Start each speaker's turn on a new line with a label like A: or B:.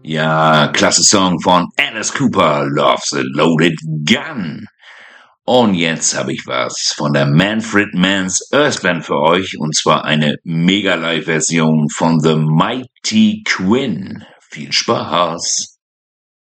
A: Ja, klasse Song von Alice Cooper, Love's a Loaded Gun. Und jetzt habe ich was von der Manfred Mann's Earth Band für euch, und zwar eine Mega-Live-Version von The Mighty Quinn. Viel Spaß!